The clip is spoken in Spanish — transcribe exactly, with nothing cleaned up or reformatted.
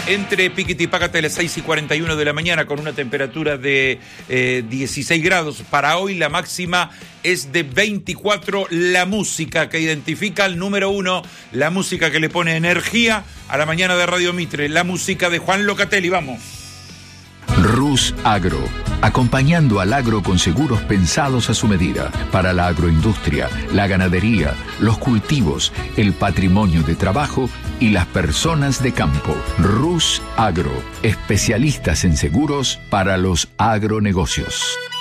entre Piquiti y Pácate a las seis y cuarenta y uno de la mañana con una temperatura de eh, dieciséis grados. Para hoy la máxima es de veinticuatro. La música que identifica al número uno, la música que le pone energía a la mañana de Radio Mitre, la música de Juan Locatelli. Vamos. Rus Agro, acompañando al agro con seguros pensados a su medida, para la agroindustria, la ganadería, los cultivos, el patrimonio de trabajo y las personas de campo. Rus Agro, especialistas en seguros para los agronegocios.